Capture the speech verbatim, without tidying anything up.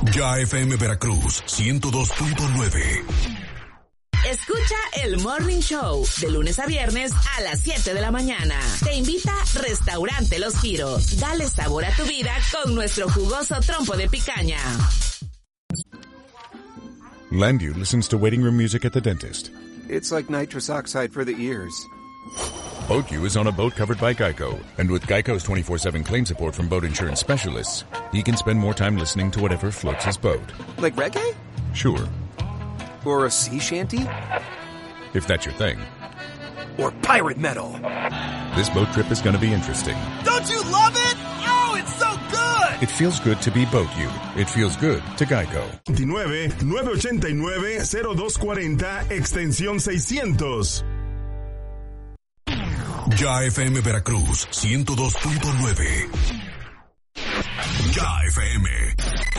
Ya F M Veracruz ciento dos punto nueve. Escucha el Morning Show de lunes a viernes a las siete de la mañana. Te invita Restaurante Los Giros. Dale sabor a tu vida con nuestro jugoso trompo de picaña. Landu listens to waiting room music at the dentist. It's like nitrous oxide for the ears. BoatU is on a boat covered by Geico. And with Geico's twenty-four seven claim support from boat insurance specialists, he can spend more time listening to whatever floats his boat. Like reggae? Sure. Or a sea shanty? If that's your thing. Or pirate metal? This boat trip is going to be interesting. Don't you love it? Oh, it's so good! It feels good to be BoatU. It feels good to Geico. veintinueve, nueve ochenta y nueve, cero dos cuarenta, extensión seiscientos. Ya F M Veracruz ciento dos punto nueve. Ya F M.